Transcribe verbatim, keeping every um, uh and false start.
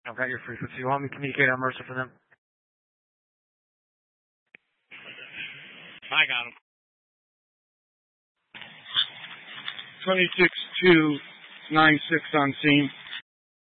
I've got your frequency. You want me to communicate on Mercer for them? I got him. twenty-six two nine six on scene.